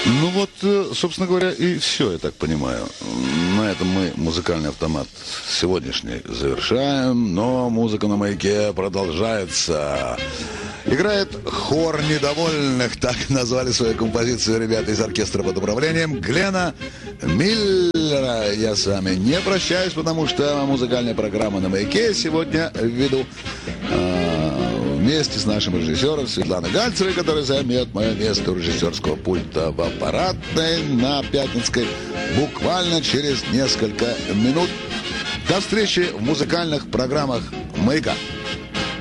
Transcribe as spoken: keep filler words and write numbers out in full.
Ну вот, собственно говоря, и все, я так понимаю. На этом мы музыкальный автомат сегодняшний завершаем, но музыка на Маяке продолжается. Играет хор недовольных, так назвали свою композицию ребята из оркестра под управлением Глена Миллера. Я с вами не прощаюсь, потому что музыкальная программа на Маяке сегодня введу э, вместе с нашим режиссером Светланой Гальцевой, которая займет мое место у режиссерского пульта в аппаратной на Пятницкой буквально через несколько минут. До встречи в музыкальных программах Маяка.